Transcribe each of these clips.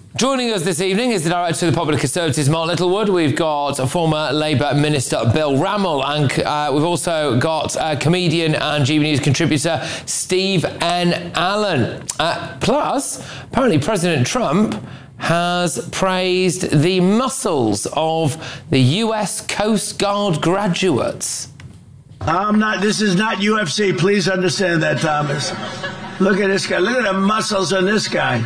Joining us this evening is the Director of the Popular Conservatives, Mark Littlewood. We've got a former Labour Minister, Bill Rammell, and we've also got comedian and GB News contributor, Steve N. Allen. Plus, apparently President Trump has praised the muscles of the US Coast Guard graduates. This is not UFC. Please understand that, Thomas. Look at this guy. Look at the muscles on this guy.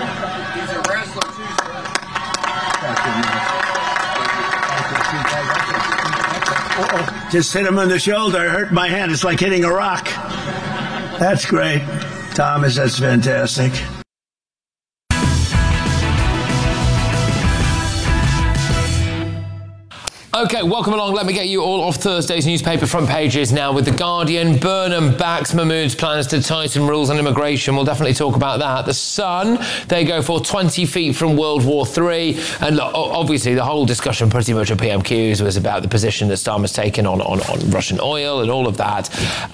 Just hit him on the shoulder, hurt my hand. It's like hitting a rock. That's great. Thomas, that's fantastic. OK, welcome along. Let me get you all off Thursday's newspaper front pages now with The Guardian. Burnham backs Mahmood's plans to tighten rules on immigration. We'll definitely talk about that. The Sun, they go for 20 feet from World War III. And look, obviously, the whole discussion pretty much at PMQs was about the position that Starmer's taken on Russian oil and all of that.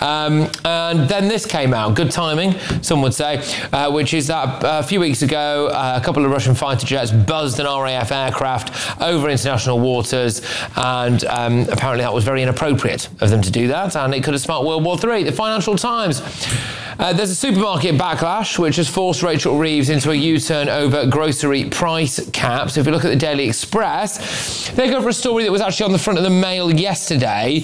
And then this came out, good timing, some would say, which is that a few weeks ago, a couple of Russian fighter jets buzzed an RAF aircraft over international waters. And apparently that was very inappropriate of them to do that, and it could have sparked World War III. The Financial Times. There's a supermarket backlash which has forced Rachel Reeves into a U-turn over grocery price caps. If you look at the Daily Express, they go for a story that was actually on the front of the Mail yesterday.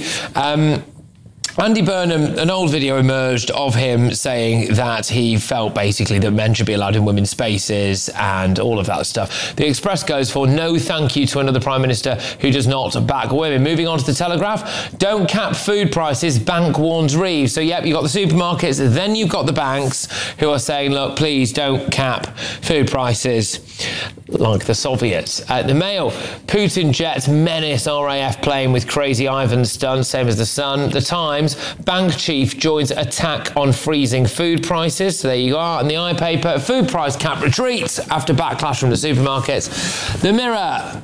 Andy Burnham, an old video emerged of him saying that he felt basically that men should be allowed in women's spaces and all of that stuff. The Express goes for no thank you to another Prime Minister who does not back women. Moving on to the Telegraph, don't cap food prices, bank warns Reeves. So, yep, you've got the supermarkets, then you've got the banks who are saying, look, please don't cap food prices like the Soviets. The Mail, Putin jets menace RAF plane with crazy Ivan stunts, same as the Sun. The Times, bank chief joins attack on freezing food prices. So there you are. And the iPaper, food price cap retreats after backlash from the supermarkets. The Mirror,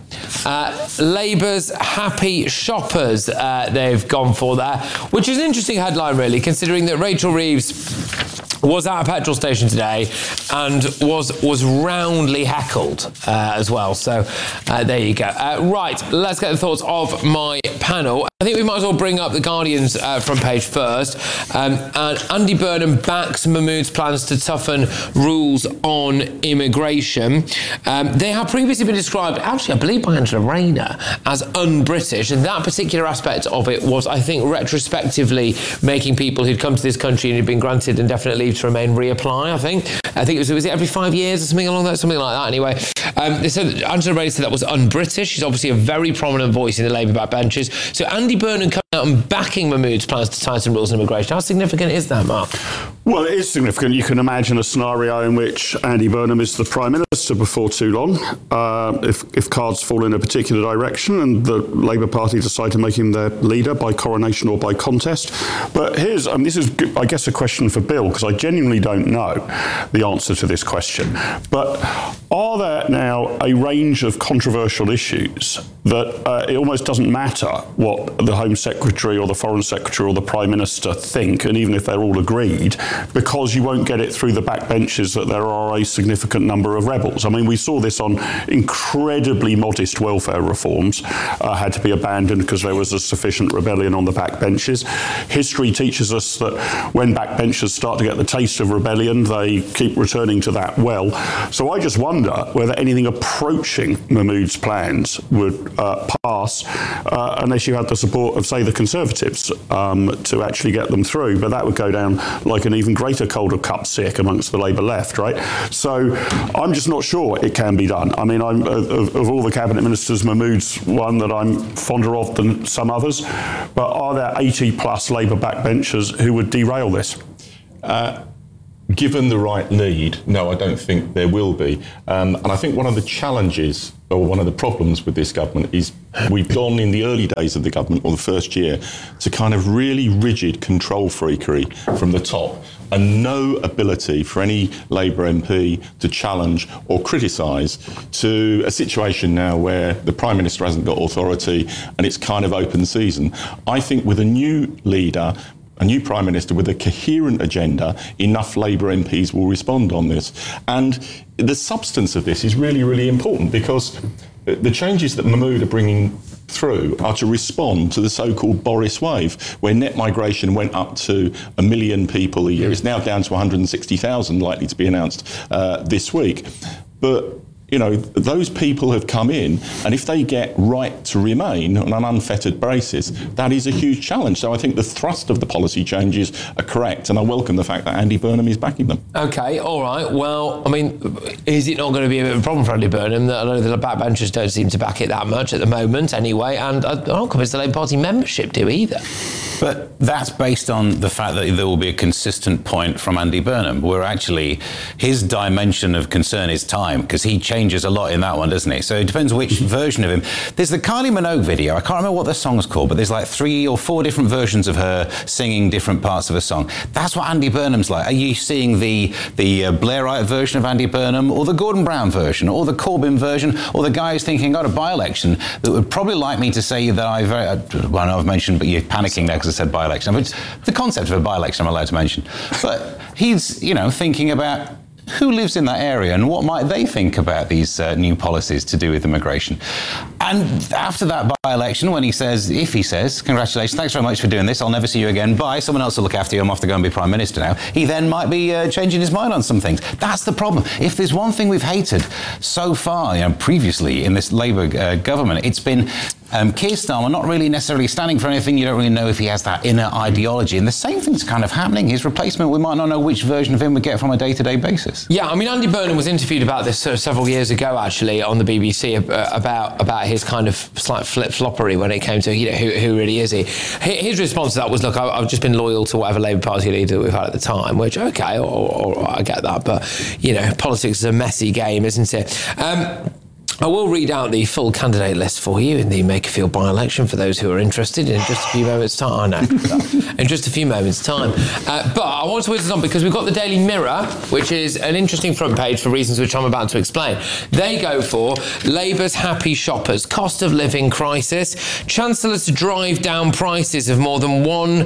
Labour's happy shoppers, they've gone for there, which is an interesting headline, really, considering that Rachel Reeves was at a petrol station today and was roundly heckled as well. So there you go. Right, let's get the thoughts of my panel. I think we might as well bring up the Guardian's front page first. And Andy Burnham backs Mahmood's plans to toughen rules on immigration. They have previously been described, actually, I believe by Angela Rayner, as un-British. And that particular aspect of it was, I think, retrospectively making people who'd come to this country and had been granted indefinite leave to remain reapply, I think it was every 5 years or something like that anyway. They said Angela Rayner said that was un-British. She's obviously a very prominent voice in the Labour backbenches. So Andy Burnham coming out and backing Mahmood's plans to tighten rules on immigration. How significant is that, Mark? Well, it is significant. You can imagine a scenario in which Andy Burnham is the Prime Minister before too long. If cards fall in a particular direction and the Labour Party decide to make him their leader by coronation or by contest. But this is, I guess, a question for Bill, because I genuinely don't know the answer to this question. But are there now a range of controversial issues that it almost doesn't matter what the Home Secretary or the Foreign Secretary or the Prime Minister think, and even if they're all agreed, because you won't get it through the backbenches that there are a significant number of rebels? I mean, we saw this on incredibly modest welfare reforms had to be abandoned because there was a sufficient rebellion on the backbenches. History teaches us that when backbenchers start to get the taste of rebellion, they keep returning to that well. So I just wonder whether anything approaching Mahmood's plans would pass unless you had the support of, say, the Conservatives to actually get them through. But that would go down like an even greater Calder Cup sick amongst the Labour left, right? So I'm just not sure it can be done. I mean, of all the cabinet ministers, Mahmood's one that I'm fonder of than some others. But are there 80 plus Labour backbenchers who would derail this? Given the right need, no, I don't think there will be. And I think one of the challenges or one of the problems with this government is we've gone in the early days of the government or the first year to kind of really rigid control freakery from the top and no ability for any Labour MP to challenge or criticise, to a situation now where the Prime Minister hasn't got authority and it's kind of open season. I think with a new leader a new Prime Minister with a coherent agenda, enough Labour MPs will respond on this. And the substance of this is really, really important, because the changes that Mahmood are bringing through are to respond to the so-called Boris wave, where net migration went up to 1 million people a year. It's now down to 160,000, likely to be announced this week. But you know, those people have come in, and if they get right to remain on an unfettered basis, that is a huge challenge. So I think the thrust of the policy changes are correct, and I welcome the fact that Andy Burnham is backing them. OK, all right. Well, I mean, is it not going to be a bit of a problem for Andy Burnham? I know the backbenchers don't seem to back it that much at the moment anyway, and I don't convince the Labour Party membership do either. But that's based on the fact that there will be a consistent point from Andy Burnham, where actually his dimension of concern is time, because he changes a lot in that one, doesn't he? So it depends which version of him. There's the Kylie Minogue video. I can't remember what the song's called, but there's like 3 or 4 different versions of her singing different parts of a song. That's what Andy Burnham's like. Are you seeing the Blairite version of Andy Burnham, or the Gordon Brown version, or the Corbyn version, or the guy who's thinking, got a by-election that would probably like me to say that well, I know I've mentioned, but you're panicking there because I said by-election. But the concept of a by-election I'm allowed to mention. But he's, you know, thinking about who lives in that area and what might they think about these new policies to do with immigration. And after that by-election, when he says, if he says, congratulations, thanks very much for doing this, I'll never see you again, bye, someone else will look after you, I'm off to go and be Prime Minister now, he then might be changing his mind on some things. That's the problem. If there's one thing we've hated so far, you know, previously in this Labour government, it's been Keir Starmer not really necessarily standing for anything. You don't really know if he has that inner ideology. And the same thing's kind of happening. His replacement, we might not know which version of him we get from a day-to-day basis. Yeah, I mean, Andy Burnham was interviewed about this several years ago, actually, on the BBC about his kind of slight flip-floppery when it came to, you know, who really is he. His response to that was, look, I've just been loyal to whatever Labour Party leader we've had at the time, which, OK, or I get that. But, you know, politics is a messy game, isn't it? I will read out the full candidate list for you in the Makerfield by-election for those who are interested in just a few moments' time. I know, in just a few moments' time. But I want to whiz this on because we've got the Daily Mirror, which is an interesting front page for reasons which I'm about to explain. They go for Labour's happy shoppers, cost of living crisis, Chancellor to drive down prices of more than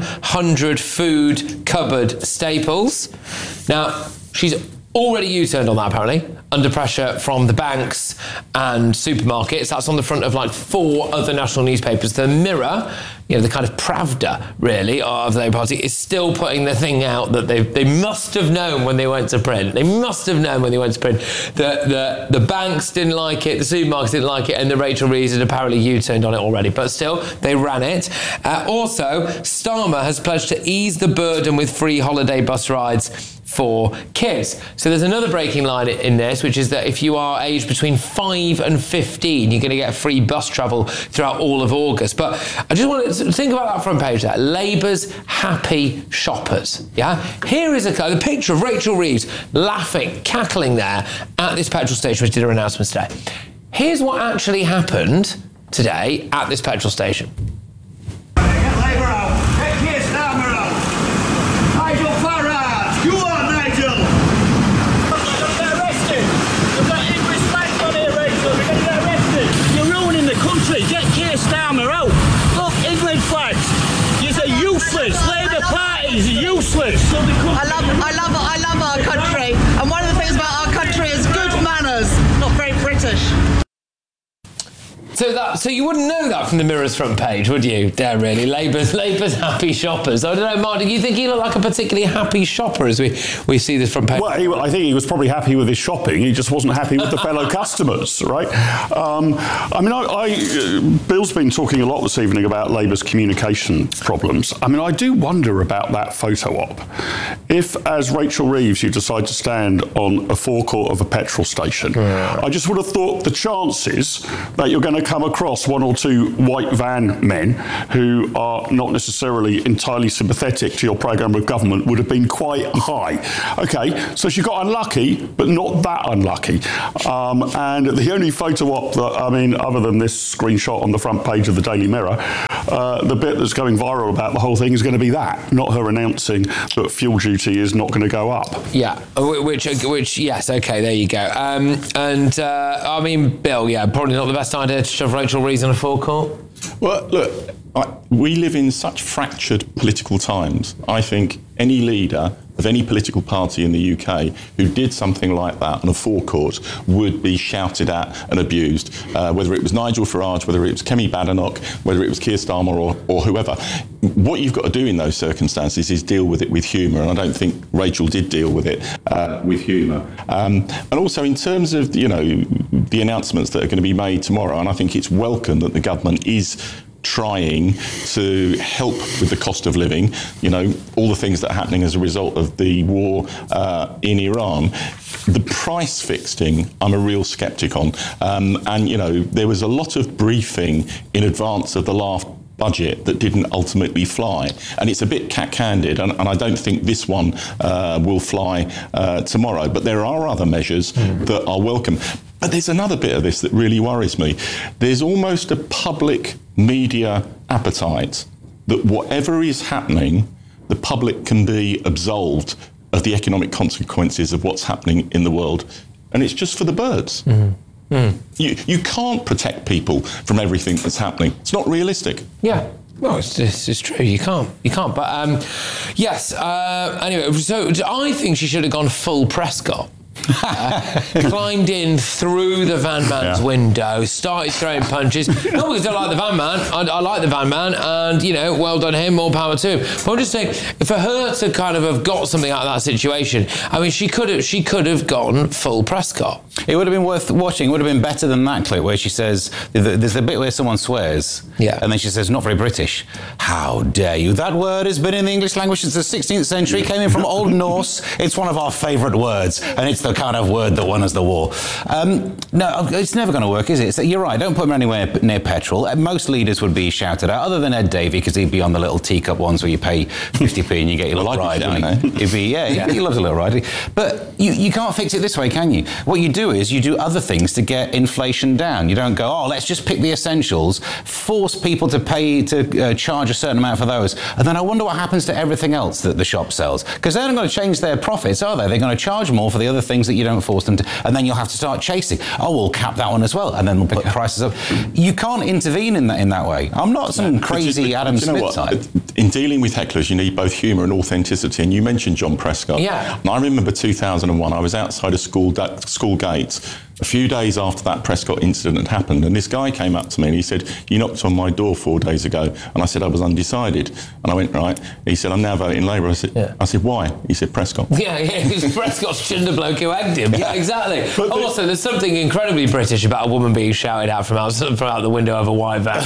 100 food cupboard staples. Now, she's already U-turned on that, apparently, under pressure from the banks and supermarkets. That's on the front of like 4 other national newspapers. The Mirror, you know, the kind of Pravda, really, of the Labour Party, is still putting the thing out that they must have known when they went to print. They must have known when they went to print that the banks didn't like it, the supermarkets didn't like it, and the Rachel Reeves had apparently U-turned on it already. But still, they ran it. Also, Starmer has pledged to ease the burden with free holiday bus rides for kids. So there's another breaking line in this, which is that if you are aged between 5 and 15, you're going to get free bus travel throughout all of August. But I just want to think about that front page there. Labour's happy shoppers. Yeah? Here is the picture of Rachel Reeves laughing, cackling there at this petrol station, which did her announcement today. Here's what actually happened today at this petrol station. Get Labour out. Get Keir Starmer out. Nigel Farage. You are Nigel. We're going to get arrested. We've got English flags on here, Rachel. We're going to get arrested. You're ruining the country. Get Keir Starmer out. Look, England flags. You're useless. Labour Party is useless. I love our country. And one of the things about our country is good manners. Not very British. So you wouldn't know that from the Mirror's front page, would you? There, really. Labour's happy shoppers. I don't know, Mark, do you think he looked like a particularly happy shopper as we see this front page? Well, I think he was probably happy with his shopping. He just wasn't happy with the fellow customers, right? Bill's been talking a lot this evening about Labour's communication problems. I mean, I do wonder about that photo op. If, as Rachel Reeves, you decide to stand on a forecourt of a petrol station, I just would have thought the chances that you're going to come across 1 or 2 white van men who are not necessarily entirely sympathetic to your programme of government would have been quite high. OK, so she got unlucky, but not that unlucky. And the only photo op that, I mean, other than this screenshot on the front page of the Daily Mirror, the bit that's going viral about the whole thing is going to be that, not her announcing that fuel duty is not going to go up. Yeah, which yes, okay, there you go. I mean, Bill, yeah, probably not the best idea to shove Rachel Reeves on a forecourt. Well, look, we live in such fractured political times. I think any leader of any political party in the UK who did something like that on a forecourt would be shouted at and abused, whether it was Nigel Farage, whether it was Kemi Badenoch, whether it was Keir Starmer or whoever. What you've got to do in those circumstances is deal with it with humour, and I don't think Rachel did deal with it with humour. And also in terms of, the announcements that are going to be made tomorrow, and I think it's welcome that the government is trying to help with the cost of living, all the things that are happening as a result of the war in Iran. The price fixing, I'm a real sceptic on. There was a lot of briefing in advance of the last budget that didn't ultimately fly, and it's a bit cat-handed, and I don't think this one will fly tomorrow, but there are other measures that are welcome. But there's another bit of this that really worries me. There's almost a public media appetite that whatever is happening, the public can be absolved of the economic consequences of what's happening in the world, and it's just for the birds. You can't protect people from everything that's happening. It's not realistic. Yeah. Well, it's true. You can't. But yes. Anyway, so I think she should have gone full Prescott. Climbed in through the van man's window, started throwing punches. Not because I like the van man. I like the van man, and well done him. More power to him. But I'm just saying, for her to kind of have got something out of that situation, I mean, she could have gone full Prescott. It would have been worth watching. It would have been better than that clip where she says, there's a bit where someone swears, and then she says, not very British. How dare you? That word has been in the English language since the 16th century, came in from Old Norse. It's one of our favourite words, and it's the kind of word that won us the war. No, it's never going to work, is it? So you're right, don't put them anywhere near petrol. Most leaders would be shouted at, other than Ed Davey, because he'd be on the little teacup ones where you pay 50p and you get your little ride. He loves a little ride. But you can't fix it this way, can you? What you do is you do other things to get inflation down. You don't go, let's just pick the essentials, force people to pay to charge a certain amount for those, and then I wonder what happens to everything else that the shop sells, because they're not going to change their profits, are they? They're going to charge more for the other things that you don't force them to, and then you'll have to start chasing. We'll cap that one as well, and then we'll put prices up. You can't intervene in that way. I'm not some crazy Adam Smith type. In dealing with hecklers, you need both humour and authenticity, and you mentioned John Prescott. Yeah. And I remember 2001, I was outside a school gates a few days after that Prescott incident had happened, and this guy came up to me and he said, you knocked on my door 4 days ago. And I said, I was undecided. And I went, right. He said, I'm now voting Labour. I said, why? He said, Prescott. Yeah, because Prescott shouldn't have bloke who egged him. Yeah, exactly. Also, there's something incredibly British about a woman being shouted at from out the window of a white van.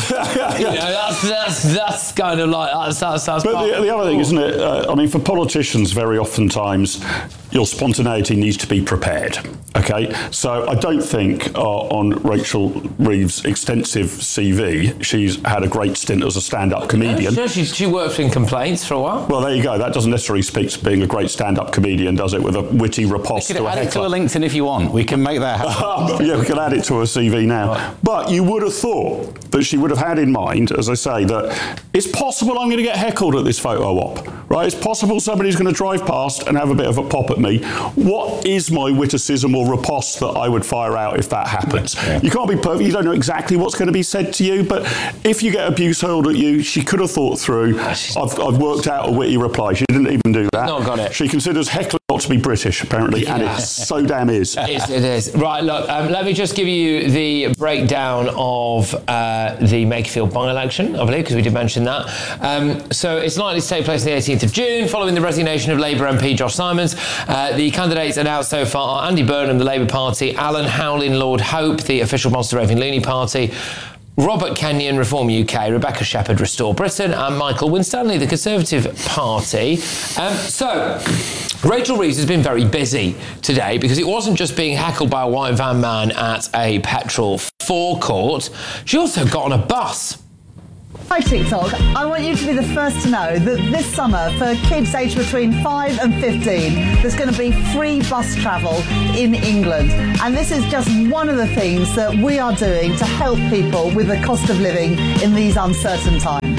That's kind of like, that's But the other thing, isn't it, I mean, for politicians, very oftentimes, your spontaneity needs to be prepared, okay? So I don't think on Rachel Reeves' extensive CV, she's had a great stint as a stand-up comedian. She worked in complaints for a while. Well, there you go. That doesn't necessarily speak to being a great stand-up comedian, does it, with a witty riposte to a heckler? Add it to a LinkedIn if you want. We can make that happen. Yeah, we can add it to her CV now. Right. But you would have thought that she would have had in mind, as I say, that it's possible I'm going to get heckled at this photo op, right? It's possible somebody's going to drive past and have a bit of a pop at me. What is my witticism or riposte that I would fire out if that happens? Yeah. You can't be perfect. You don't know exactly what's going to be said to you, but if you get abuse hurled at you, she could have thought through, I've worked out a witty reply. She didn't even do that. Not got it. She considers heckling not to be British, apparently, and it so damn is. It is. Right, look, let me just give you the breakdown of the Makerfield by-election, I believe, because we did mention that. So it's likely to take place on the 18th of June, following the resignation of Labour MP Josh Simons. The candidates announced so far are Andy Burnham, the Labour Party, Alan Howling, Lord Hope, the official Monster Raving Looney Party, Robert Kenyon, Reform UK, Rebecca Shepherd, Restore Britain, and Michael Winstanley, the Conservative Party. So, Rachel Reeves has been very busy today because it wasn't just being heckled by a white van man at a petrol forecourt. She also got on a bus. Hi TikTok, I want you to be the first to know that this summer for kids aged between 5 and 15 there's going to be free bus travel in England, and this is just one of the things that we are doing to help people with the cost of living in these uncertain times.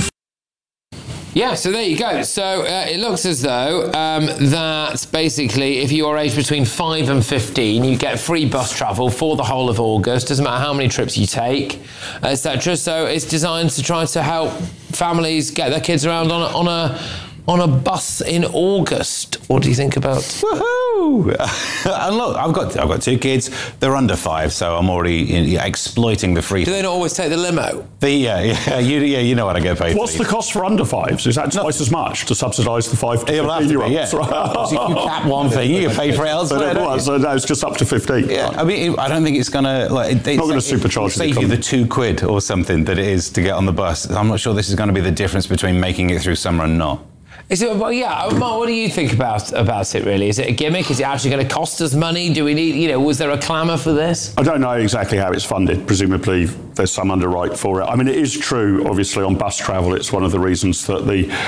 Yeah, so there you go. So it looks as though that basically if you are aged between 5 and 15, you get free bus travel for the whole of August. Doesn't matter how many trips you take, etc. So it's designed to try to help families get their kids around on a bus in August. What do you think about? Woohoo! And look, I've got 2 kids. They're under 5, so I'm already exploiting the free. Do they not always take the limo? You know what I get paid. What's the cost for under 5s? Is that twice as much to subsidise the 5 to 15-year-olds? If you cap one thing, you can pay for it elsewhere. So no, it's just up to 15. Yeah, I mean, I don't think it's going to it's not going to supercharge save you the £2 or something that it is to get on the bus. I'm not sure this is going to be the difference between making it through summer and not. Is it? Well, yeah. Mark, what do you think about it? Really, is it a gimmick? Is it actually going to cost us money? Do we need? Was there a clamour for this? I don't know exactly how it's funded. Presumably, there's some underwrite for it. I mean, it is true. Obviously, on bus travel, it's one of the reasons that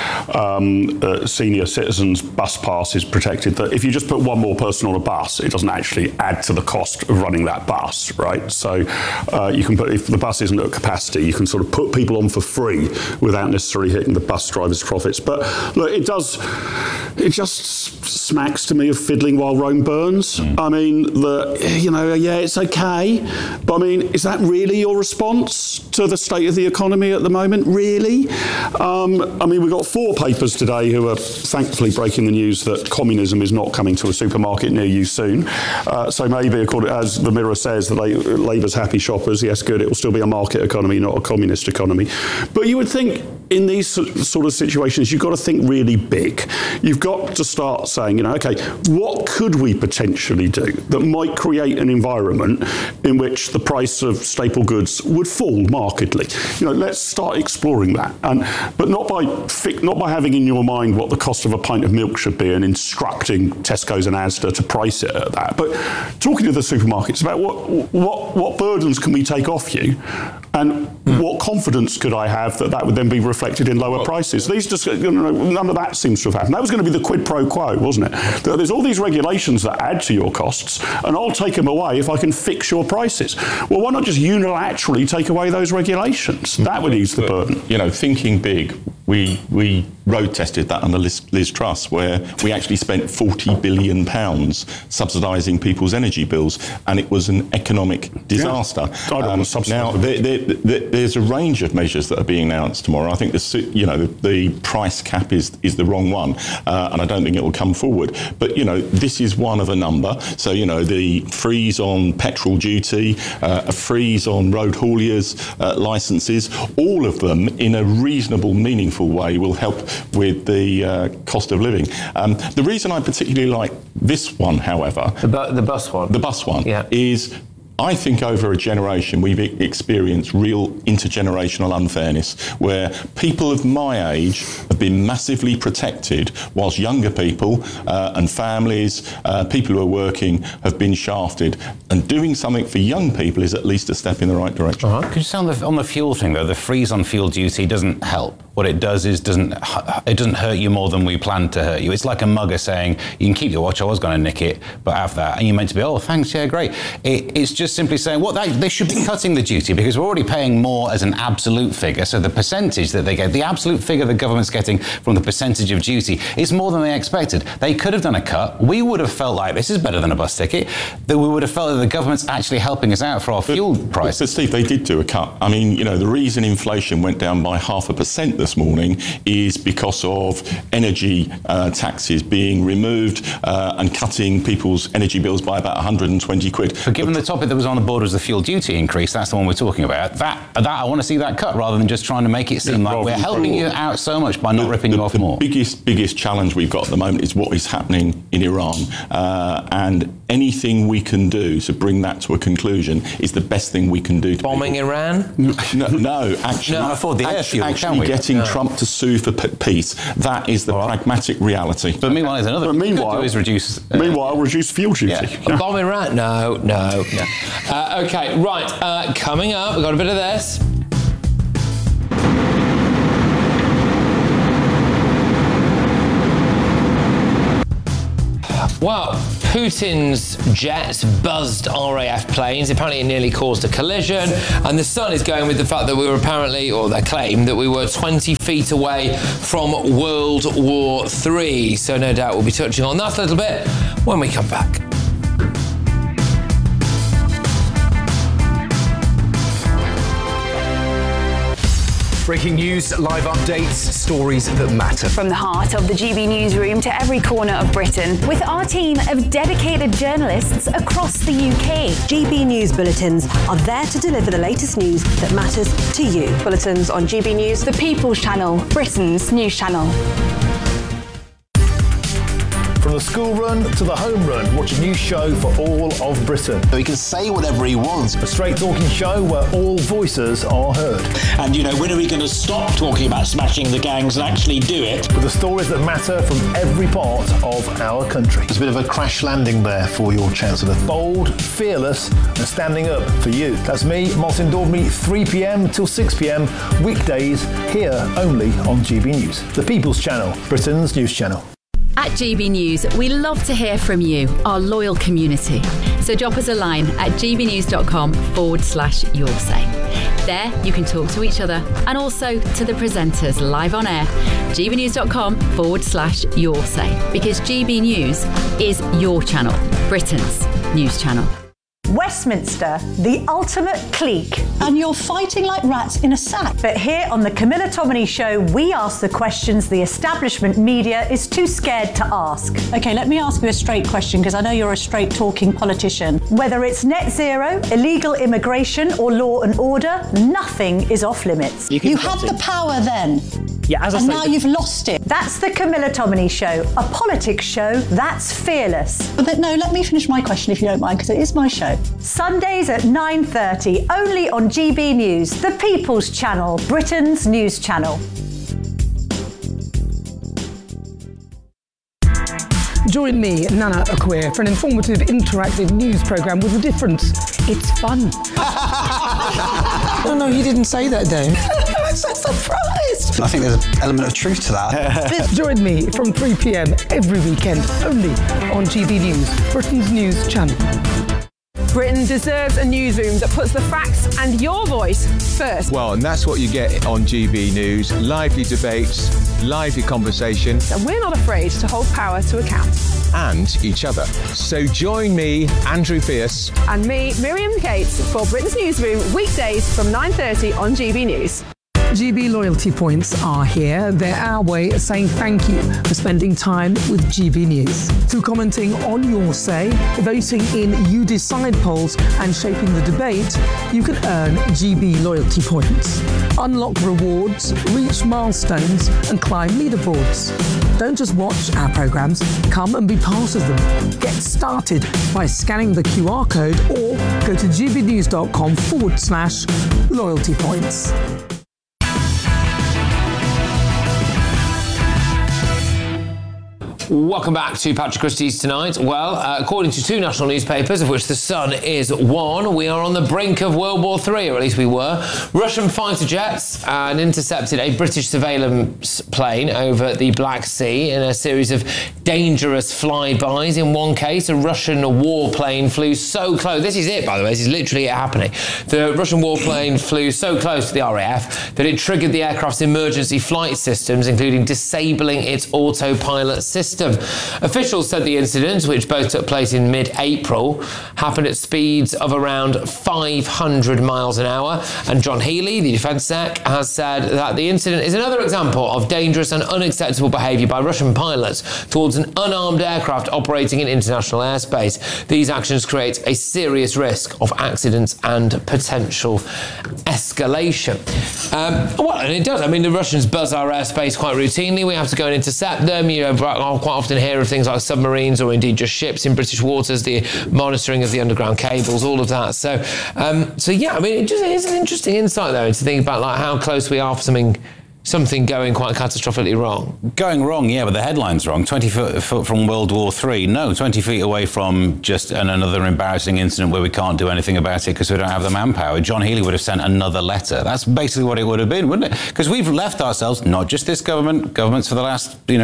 the senior citizens bus pass is protected. That if you just put one more person on a bus, it doesn't actually add to the cost of running that bus, right? So you can put, if the bus isn't at capacity, you can sort of put people on for free without necessarily hitting the bus driver's profits. But look, it just smacks to me of fiddling while Rome burns. I mean, it's okay, but I mean, is that really your response to the state of the economy at the moment? Really? I mean, we've got 4 papers today who are thankfully breaking the news that communism is not coming to a supermarket near you soon. So maybe, according as the Mirror says, Labour's happy shoppers. Yes, good. It will still be a market economy, not a communist economy. But you would think in these sort of situations, you've got to think really big. You've got to start saying, okay, what could we potentially do that might create an environment in which the price of staple goods would fall markedly? Let's start exploring that, but not by having in your mind what the cost of a pint of milk should be and instructing Tesco's and Asda to price it at that, but talking to the supermarkets about what burdens can we take off you, and what confidence could I have that would then be reflected in lower prices? None of that seems to have happened. That was going to be the quid pro quo, wasn't it? There's all these regulations that add to your costs, and I'll take them away if I can fix your prices. Well, why not just unilaterally take away those regulations? That would ease the burden. Thinking big, we road tested that under Liz Truss, where we actually spent £40 billion subsidising people's energy bills, and it was an economic disaster. Now, there's a range of measures that are being announced tomorrow. I think the price cap is the wrong one, and I don't think it will come forward. But this is one of a number. So the freeze on petrol duty, a freeze on road hauliers licences, all of them in a reasonable, meaningful way will help with the cost of living. The reason I particularly like this one, however, the bus one, is I think over a generation we've experienced real intergenerational unfairness, where people of my age have been massively protected, whilst younger people and families, people who are working, have been shafted. And doing something for young people is at least a step in the right direction. Could you say on the fuel thing, though, the freeze on fuel duty doesn't help. What it does is it doesn't hurt you more than we planned to hurt you. It's like a mugger saying, you can keep your watch, I was going to nick it, but have that. And you're meant to be, oh, thanks, yeah, great. It's just simply saying, they should be cutting the duty, because we're already paying more as an absolute figure. So the percentage that they get, the absolute figure the government's getting from the percentage of duty is more than they expected. They could have done a cut. We would have felt like this is better than a bus ticket. That we would have felt that the government's actually helping us out for our fuel price. But Steve, they did do a cut. I mean, the reason inflation went down by 0.5% this morning is because of energy taxes being removed and cutting people's energy bills by about 120 quid. But given the topic that was on the board was the fuel duty increase, that's the one we're talking about. That I want to see that cut, rather than just trying to make it seem like we're helping you out so much by not ripping you off more. The biggest challenge we've got at the moment is what is happening in Iran, and anything we can do to bring that to a conclusion is the best thing we can do. Bombing Iran? No, actually, afford the air fuel, actually getting Trump to sue for peace. That is the pragmatic reality. But meanwhile, there's another. But meanwhile, reduce fuel duty. Yeah. Bomb Iran? No. Okay, right. Coming up, we've got a bit of this. Well, Putin's jets buzzed RAF planes. Apparently it nearly caused a collision. And The Sun is going with the fact that we were apparently, or their claim, that we were 20 feet away from World War III. So no doubt we'll be touching on that a little bit when we come back. Breaking news, live updates, stories that matter. From the heart of the GB newsroom to every corner of Britain, with our team of dedicated journalists across the UK. GB News Bulletins are there to deliver the latest news that matters to you. Bulletins on GB News, The People's Channel, Britain's news channel. From the school run to the home run, watch a new show for all of Britain. So he can say whatever he wants. A straight talking show where all voices are heard. And, when are we going to stop talking about smashing the gangs and actually do it? With the stories that matter from every part of our country. There's a bit of a crash landing there for your Chancellor. Bold, fearless, and standing up for you. That's me, Martin Daubney, 3 p.m. till 6 p.m. weekdays, here only on GB News. The People's Channel, Britain's news channel. At GB News, we love to hear from you, our loyal community. So drop us a line at gbnews.com/yoursay. There you can talk to each other and also to the presenters live on air. gbnews.com/yoursay, because GB News is your channel, Britain's news channel. Westminster, the ultimate clique. And you're fighting like rats in a sack. But here on the Camilla Tominey Show, we ask the questions the establishment media is too scared to ask. OK, let me ask you a straight question, because I know you're a straight-talking politician. Whether it's net zero, illegal immigration or law and order, nothing is off limits. You had the power then. Yeah, as I and say, now you've lost it. That's the Camilla Tominey Show, a politics show that's fearless. But no, let me finish my question if you don't mind, because it is my show. Sundays at 9:30, only on GB News, the People's Channel, Britain's news channel. Join me, Nana Akweer, for an informative, interactive news programme with a difference. It's fun. No, you didn't say that, Dave. I'm so surprised. I think there's an element of truth to that. Join me from 3 p.m. every weekend, only on GB News, Britain's news channel. Britain deserves a newsroom that puts the facts and your voice first. Well, and that's what you get on GB News. Lively debates, lively conversations. And we're not afraid to hold power to account. And each other. So join me, Andrew Pierce. And me, Miriam Cates, for Britain's Newsroom, weekdays from 9:30 on GB News. GB loyalty points are here. They're our way of saying thank you for spending time with GB News. Through commenting on your say, voting in You Decide polls and shaping the debate, you can earn GB loyalty points. Unlock rewards, reach milestones and climb leaderboards. Don't just watch our programmes, come and be part of them. Get started by scanning the QR code or go to gbnews.com/loyalty points. Welcome back to Patrick Christie's Tonight. Well, according to two national newspapers, of which The Sun is one, we are on the brink of World War III, or at least we were. Russian fighter jets intercepted a British surveillance plane over the Black Sea in a series of dangerous flybys. In one case, a Russian warplane flew so close. This is it, by the way. This is literally it happening. The Russian warplane flew so close to the RAF that it triggered the aircraft's emergency flight systems, including disabling its autopilot system. Officials said the incidents, which both took place in mid-April, happened at speeds of around 500 miles an hour. And John Healey, the Defence Sec, has said that the incident is another example of dangerous and unacceptable behaviour by Russian pilots towards an unarmed aircraft operating in international airspace. These actions create a serious risk of accidents and potential escalation. Well, and it does. I mean, the Russians buzz our airspace quite routinely. We have to go and intercept them. Quite often hear of things like submarines or indeed just ships in British waters, the monitoring of the underground cables, all of that. So yeah, I mean, it just is an interesting insight though to think about like how close we are for something going quite catastrophically wrong. Going wrong, yeah, but the headline's wrong. 20 foot from World War III. No, 20 feet away from just another embarrassing incident where we can't do anything about it because we don't have the manpower. John Healey would have sent another letter. That's basically what it would have been, wouldn't it? Because we've left ourselves, not just this government, governments for the last,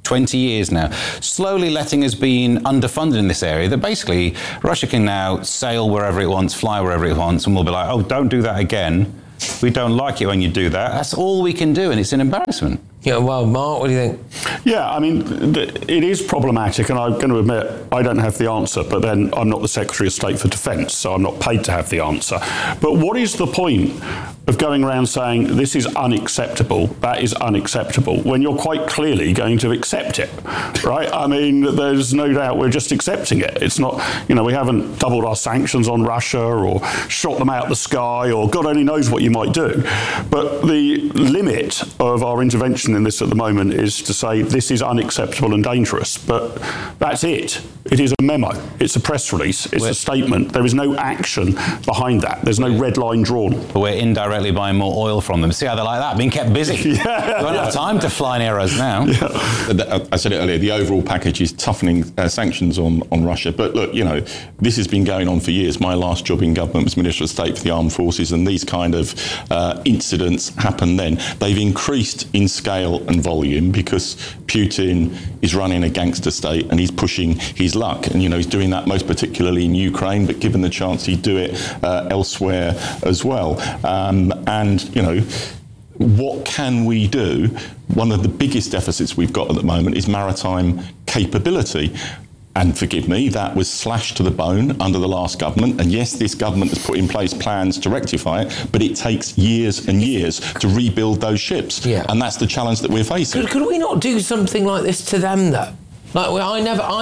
20 years now, slowly letting us being underfunded in this area, that basically Russia can now sail wherever it wants, fly wherever it wants, and we'll be like, oh, don't do that again. We don't like it when you do that. That's all we can do, and it's an embarrassment. Yeah, well, Mark, what do you think? Yeah, I mean, it is problematic, and I'm going to admit I don't have the answer, but then I'm not the Secretary of State for Defence, so I'm not paid to have the answer. But what is the point of going around saying this is unacceptable, that is unacceptable, when you're quite clearly going to accept it, right? I mean, there's no doubt we're just accepting it. It's not, we haven't doubled our sanctions on Russia or shot them out the sky or God only knows what you might do. But the limit of our intervention in this at the moment is to say this is unacceptable and dangerous, but that's it. It is a memo. It's a press release. It's a statement. There is no action behind that. There's no red line drawn. But we're indirectly buying more oil from them. See how they like that? Being kept busy. We don't have time to fly near us now. Yeah. I said it earlier, the overall package is toughening sanctions on Russia. But look, this has been going on for years. My last job in government was Minister of State for the Armed Forces, and these kind of incidents happen then. They've increased in scale and volume because Putin is running a gangster state and he's pushing his luck. And, he's doing that most particularly in Ukraine, but given the chance, he'd do it elsewhere as well. What can we do? One of the biggest deficits we've got at the moment is maritime capability. And forgive me, that was slashed to the bone under the last government. And yes, this government has put in place plans to rectify it, but it takes years and years to rebuild those ships. Yeah. And that's the challenge that we're facing. Could we not do something like this to them, though? I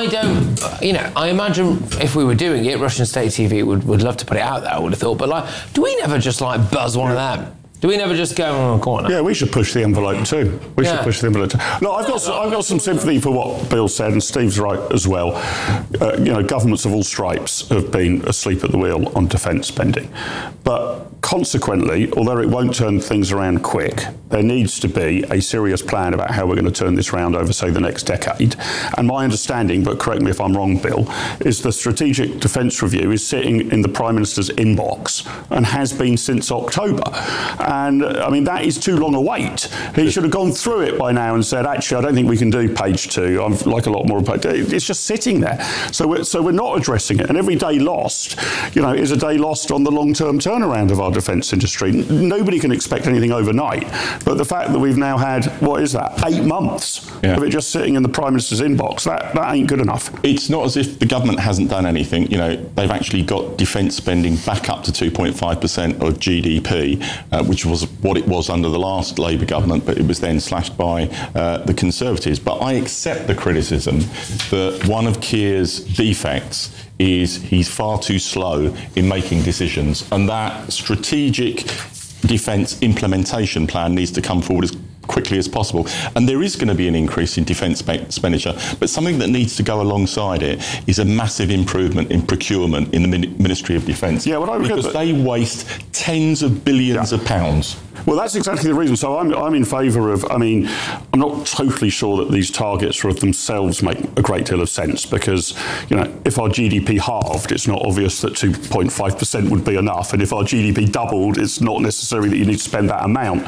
imagine if we were doing it, Russian state TV would love to put it out there, I would have thought. But do we never just buzz one of them? Do we never just go on a corner? Yeah, we should push the envelope too. We should push the envelope too. No, I've got some sympathy for what Bill said, and Steve's right as well. Governments of all stripes have been asleep at the wheel on defence spending. But consequently, although it won't turn things around quick, there needs to be a serious plan about how we're going to turn this round over, say, the next decade. And my understanding, but correct me if I'm wrong, Bill, is the Strategic Defence Review is sitting in the Prime Minister's inbox and has been since October. And, that is too long a wait. He should have gone through it by now and said, actually, I don't think we can do page 2. I'd like a lot more. It's just sitting there. So we're not addressing it. And every day lost, is a day lost on the long-term turnaround of our defence industry. Nobody can expect anything overnight. But the fact that we've now had, 8 months of it just sitting in the Prime Minister's inbox, that ain't good enough. It's not as if the government hasn't done anything. They've actually got defence spending back up to 2.5% of GDP, which was what it was under the last Labour government, but it was then slashed by the Conservatives. But I accept the criticism that one of Keir's defects is he's far too slow in making decisions, and that strategic defence implementation plan needs to come forward as quickly as possible. And there is going to be an increase in defence expenditure, but something that needs to go alongside it is a massive improvement in procurement in the Ministry of Defence. Yeah, because they waste tens of billions of pounds. Well, that's exactly the reason. So I'm in favour of, I'm not totally sure that these targets of themselves make a great deal of sense because, if our GDP halved, it's not obvious that 2.5% would be enough. And if our GDP doubled, it's not necessary that you need to spend that amount.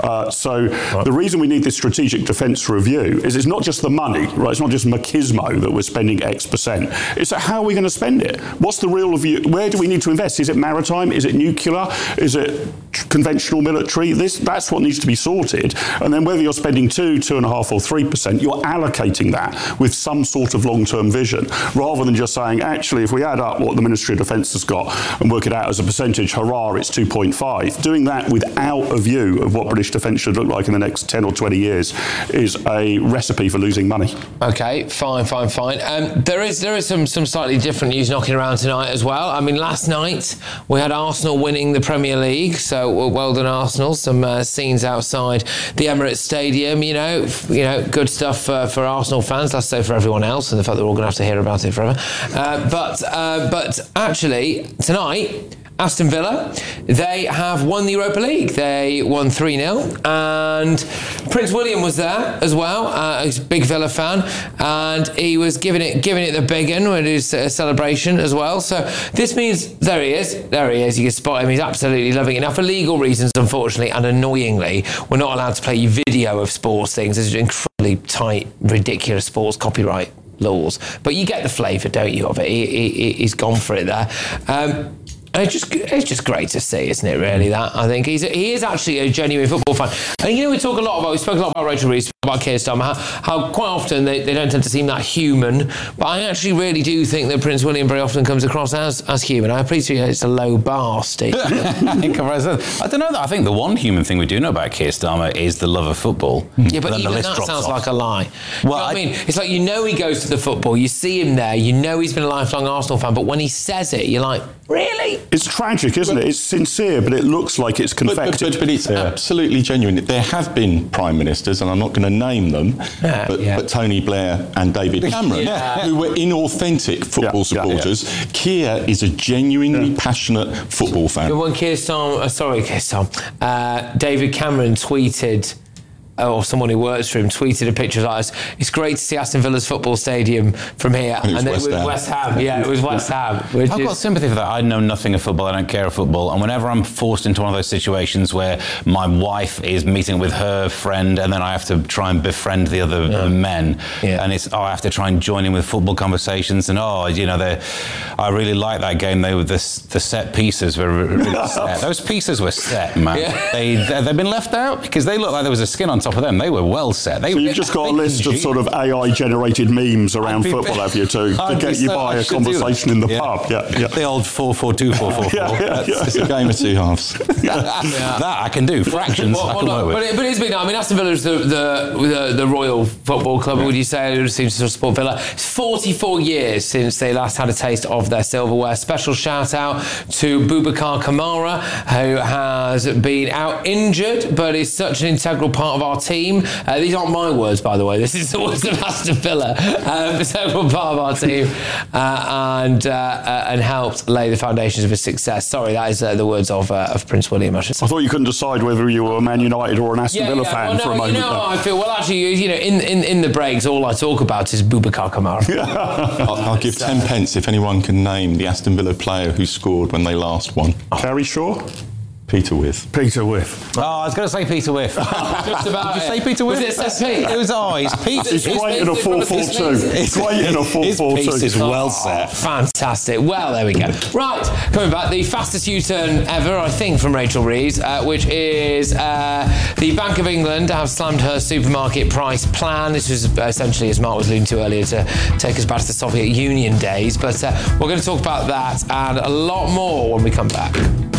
The reason we need this strategic defence review is it's not just the money, right? It's not just machismo that we're spending X percent. It's how are we going to spend it? What's the real review? Where do we need to invest? Is it maritime? Is it nuclear? Is it conventional military? That's what needs to be sorted. And then whether you're spending 2, 2.5% or 3%, you're allocating that with some sort of long-term vision, rather than just saying, actually, if we add up what the Ministry of Defence has got and work it out as a percentage, hurrah, it's 2.5. Doing that without a view of what British defence should look like in the next 10 or 20 years is a recipe for losing money. Okay, fine. There is some slightly different news knocking around tonight as well. Last night we had Arsenal winning the Premier League, so well done, Arsenal. Some scenes outside the Emirates Stadium, good stuff for Arsenal fans, let's say for everyone else, and the fact that we're all going to have to hear about it forever. But actually, tonight, Aston Villa, they have won the Europa League. They won 3-0, and Prince William was there as well. He's a big Villa fan, and he was giving it the big one with his celebration as well. So this means there he is. You can spot him. He's absolutely loving it. Now, for legal reasons, unfortunately and annoyingly, we're not allowed to play you video of sports things. There's incredible tight, ridiculous sports copyright laws. But you get the flavour, don't you, of it? He's gone for it there. And it's just great to see, isn't it, really, that? I think he is actually a genuine football fan. And, we spoke a lot about Rachel Reeves, about Keir Starmer, how quite often they don't tend to seem that human. But I actually really do think that Prince William very often comes across as human. I appreciate it's a low bar, Steve. I don't know. I think the one human thing we do know about Keir Starmer is the love of football. Yeah, but even that sounds like a lie. Well, I mean, it's like, he goes to the football, you see him there, he's been a lifelong Arsenal fan, but when he says it, you're like, really? It's tragic, isn't it? It's sincere, but it looks like it's confected. But it's absolutely genuine. There have been prime ministers, and I'm not going to name them, but Tony Blair and David Cameron, who were inauthentic football supporters. Keir is a genuinely passionate football fan. When David Cameron tweeted, or someone who works for him tweeted a picture like this. It's great to see Aston Villa's football stadium from here. And it was West Ham. Yeah, it was West Ham. I've got sympathy for that. I know nothing of football. I don't care of football. And whenever I'm forced into one of those situations where my wife is meeting with her friend and then I have to try and befriend the other men, and it's, I have to try and join in with football conversations, and I really like that game. The set pieces were really set. Those pieces were set, man. Yeah. They've been left out because they looked like there was a skin on top of them. They were well set. So you've just got a list of sort of AI-generated memes around football, have you, to get you by a conversation in the pub? Yeah. The old 4-4-2, 4-4-4. It's a game of two halves. That I can do. Fractions I can work with. But it's been, Aston Villa is the Royal Football Club, would you say? It seems to support Villa. It's 44 years since they last had a taste of their silverware. Special shout out to Boubacar Kamara, who has been out injured, but is such an integral part of our team. These aren't my words, by the way. This is the words of Aston Villa. Integral part of our team, and helped lay the foundations of his success. Sorry, that is the words of Prince William, I should say. I thought you couldn't decide whether you were a Man United or an Aston Villa fan for a moment. I feel, well, actually, in the breaks, all I talk about is Boubacar Kamara. I'll give 10 pence if anyone can name the Aston Villa player who scored when they last won. Carrie Shaw? Peter With. Peter With. Oh, I was going to say Peter With. Just about. Did you say Peter With? Was it set? It was he's Peter. It's great in a 4-4-2. It's great in a 4-4-2. His piece is well set. Fantastic. Well, there we go. Right, coming back, the fastest U-turn ever, I think, from Rachel Reeves, which is the Bank of England have slammed her supermarket price plan. This was essentially, as Mark was alluding to earlier, to take us back to the Soviet Union days. But we're going to talk about that and a lot more when we come back.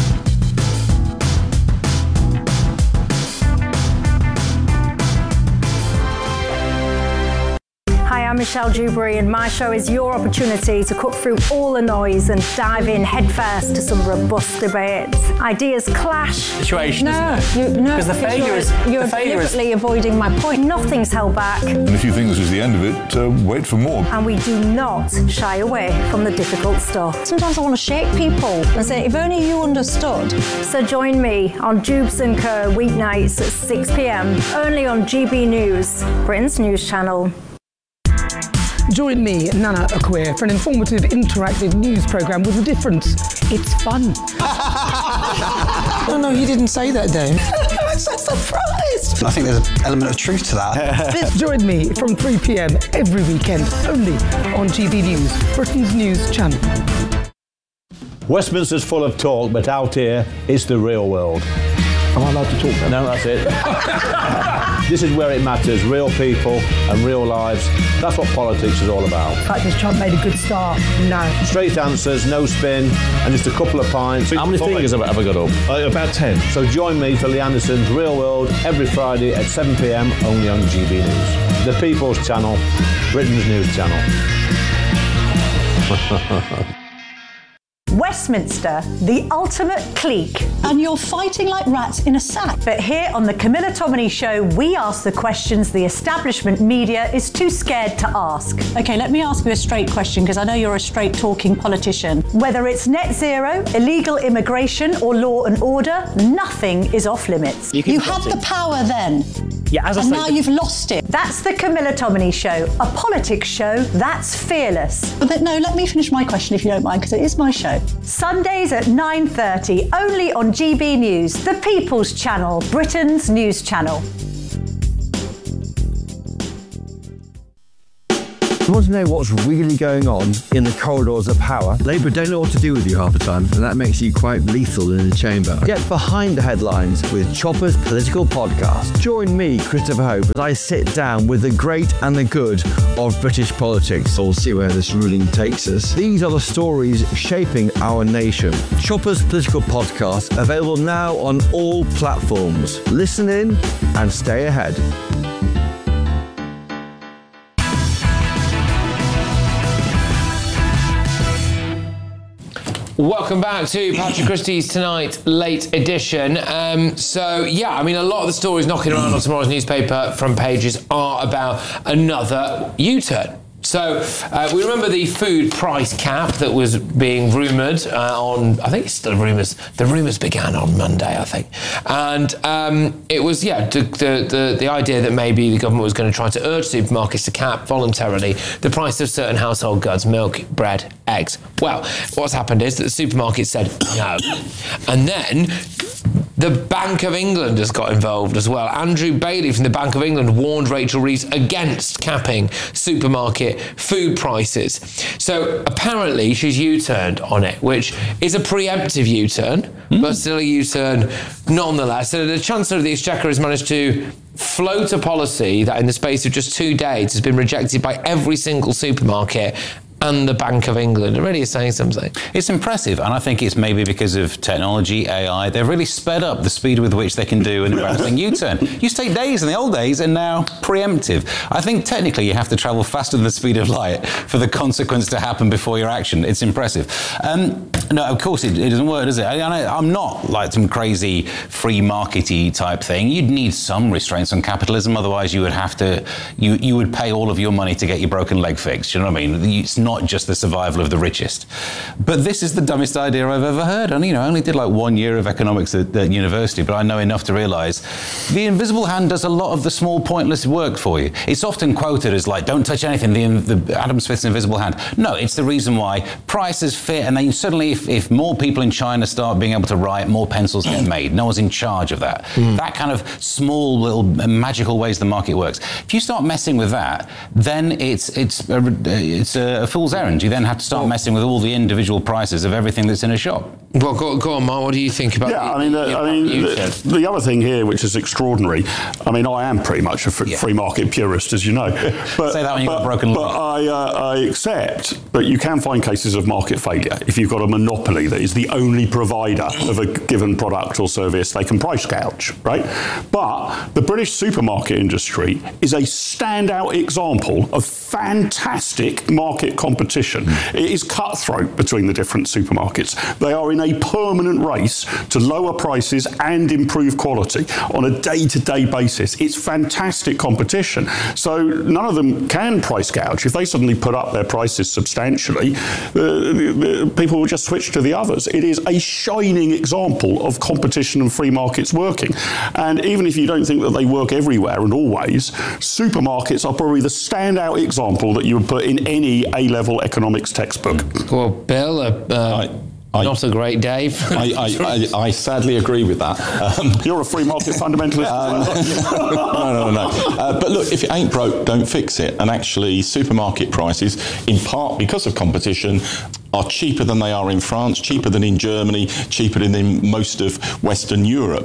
Hi, I'm Michelle Dewberry, and my show is your opportunity to cut through all the noise and dive in headfirst to some robust debates. Ideas clash. Situation, Because the failure is... You're deliberately avoiding my point. Nothing's held back. And if you think this is the end of it, wait for more. And we do not shy away from the difficult stuff. Sometimes I want to shake people and say, if only you understood. So join me on Jubes & Co. weeknights at 6 p.m, only on GB News, Britain's news channel. Join me, Nana Akwe, for an informative, interactive news programme with a difference. It's fun. No, he didn't say that, though. I'm so surprised. I think there's an element of truth to that. Join me from 3 p.m. every weekend, only on GB News, Britain's news channel. Westminster's full of talk, but out here, it's the real world. Am I allowed to talk now? No, that's it. This is where it matters, real people and real lives. That's what politics is all about. In fact, has Trump made a good start? No. Straight answers, no spin, and just a couple of pints. How many fingers have I got up? About 10. So join me for Lee Anderson's Real World every Friday at 7 p.m, only on GB News. The People's Channel, Britain's news channel. Westminster, the ultimate clique. And you're fighting like rats in a sack. But here on the Camilla Tominey Show, we ask the questions the establishment media is too scared to ask. Okay, let me ask you a straight question, because I know you're a straight-talking politician. Whether it's net zero, illegal immigration, or law and order, nothing is off limits. You had the power then. Yeah, and now you've lost it. That's the Camilla Tominey Show, a politics show that's fearless. But no, let me finish my question if you don't mind, because it is my show. Sundays at 9:30, only on GB News, the People's Channel, Britain's news channel. You want to know what's really going on in the corridors of power? Labour don't know what to do with you half the time, and that makes you quite lethal in the chamber. Get behind the headlines with Chopper's Political Podcast. Join me, Christopher Hope, as I sit down with the great and the good of British politics. We'll see where this ruling takes us. These are the stories shaping our nation. Chopper's Political Podcast, available now on all platforms. Listen in and stay ahead. Welcome back to Patrick Christie's Tonight Late Edition. A lot of the stories knocking around on tomorrow's newspaper front pages are about another U-turn. So we remember the food price cap that was being rumoured on, I think it's still rumours. The rumours began on Monday, I think. And it was, the idea that maybe the government was going to try to urge supermarkets to cap voluntarily the price of certain household goods, milk, bread, eggs. Well, what's happened is that the supermarket said no. And then the Bank of England has got involved as well. Andrew Bailey from the Bank of England warned Rachel Reeves against capping supermarket food prices. So apparently she's U-turned on it, which is a preemptive U-turn, but still a U-turn nonetheless. So the Chancellor of the Exchequer has managed to float a policy that in the space of just 2 days has been rejected by every single supermarket and the Bank of England. It really is saying something. It's impressive, and I think it's maybe because of technology, AI. They've really sped up the speed with which they can do an embarrassing U-turn. Used to take days in the old days, and now preemptive. I think technically you have to travel faster than the speed of light for the consequence to happen before your action. It's impressive. No, of course it doesn't work, does it? I'm not like some crazy free market-y type thing. You'd need some restraints on capitalism, otherwise you would have to, you would pay all of your money to get your broken leg fixed. You know what I mean? It's not just the survival of the richest. But this is the dumbest idea I've ever heard. And, I only did like 1 year of economics at university, but I know enough to realise the invisible hand does a lot of the small, pointless work for you. It's often quoted as like, don't touch anything, the Adam Smith's invisible hand. No, it's the reason why prices fit, and then suddenly if more people in China start being able to write, more pencils get made. No one's in charge of that. That kind of small little magical ways the market works. If you start messing with that, then it's a fool's errand. You then have to start messing with all the individual prices of everything that's in a shop. Well, go on, Mark. What do you think about? The other thing here, which is extraordinary. I am pretty much a free market purist, as you know. But, say that when you've got a broken leg. But I accept. But you can find cases of market failure if you've got a monopoly that is the only provider of a given product or service. They can price gouge, right? But the British supermarket industry is a standout example of fantastic market competition. It is cutthroat between the different supermarkets. They are in a permanent race to lower prices and improve quality on a day-to-day basis. It's fantastic competition. So none of them can price gouge. If they suddenly put up their prices substantially, people will just switch to the others. It is a shining example of competition and free markets working. And even if you don't think that they work everywhere and always, supermarkets are probably the standout example that you would put in any A-level economics textbook. Well, Bill, not a great Dave. I sadly agree with that. You're a free market fundamentalist as well. No. But look, if it ain't broke, don't fix it. And actually, supermarket prices, in part because of competition, are cheaper than they are in France, cheaper than in Germany, cheaper than in most of Western Europe.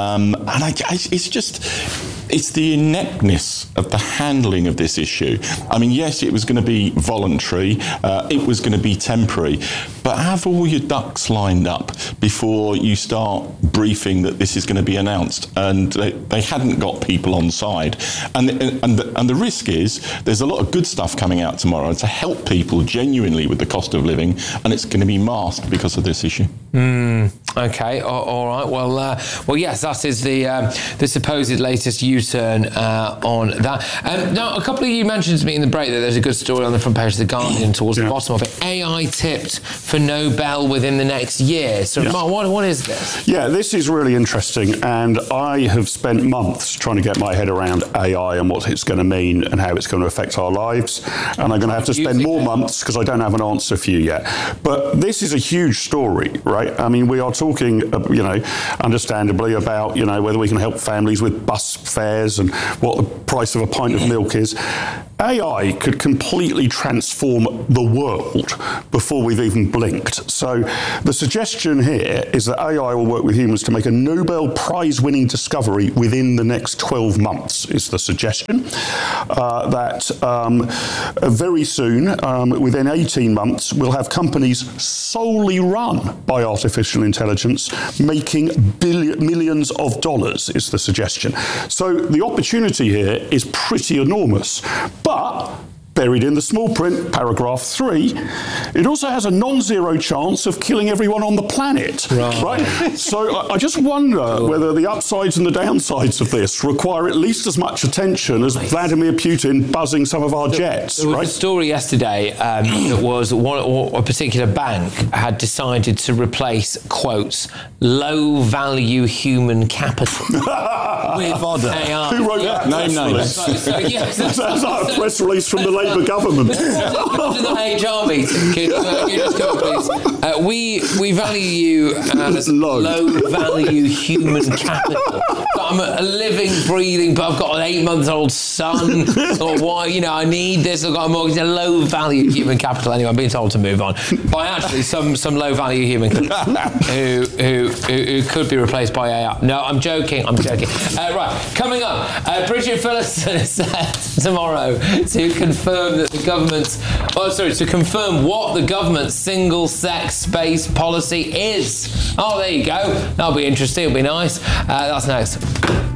It's the ineptness of the handling of this issue. Yes, it was going to be voluntary, it was going to be temporary, but have all your ducks lined up before you start briefing that this is going to be announced. And they hadn't got people on side. And the risk is there's a lot of good stuff coming out tomorrow to help people genuinely with the cost of living, and it's going to be masked because of this issue. Okay, all right. Well, yes, that is the supposed latest U-turn on that. Now, a couple of you mentioned to me in the break that there's a good story on the front page of The Guardian towards the bottom of it. AI tipped for Nobel within the next year. So, Mark, what is this? Yeah, this is really interesting, and I have spent months trying to get my head around AI and what it's going to mean and how it's going to affect our lives, and I'm going to have to spend more months because I don't have an answer for you yet. But this is a huge story, right? I mean, we are talking, understandably about, whether we can help families with bus fares and what the price of a pint of milk is. AI could completely transform the world before we've even blinked. So the suggestion here is that AI will work with humans to make a Nobel Prize-winning discovery within the next 12 months, is the suggestion. That very soon, within 18 months, we'll have companies solely run by artificial intelligence making millions of dollars, is the suggestion. So the opportunity here is pretty enormous. But buried in the small print, paragraph 3, it also has a non-zero chance of killing everyone on the planet. Right? So I just wonder whether the upsides and the downsides of this require at least as much attention as Vladimir Putin buzzing some of our jets. There was a story yesterday that was a particular bank had decided to replace, quotes, low-value human capital with AI. Who wrote that? Name names. Sounds like a press release from the Labour government. To the HR meeting. Can you just go, please? We value you as low-value human capital. I'm a living, breathing, but I've got an 8-month-old son. Or why? I need this. I've got a mortgage. A low-value human capital. Anyway, I'm being told to move on by actually some low-value human capital who could be replaced by AI. No, I'm joking. Right, coming up, Bridget Phillipson is set tomorrow to confirm that the government's, to confirm what the government's single-sex space policy is. Oh, there you go. That'll be interesting. It'll be nice. That's next.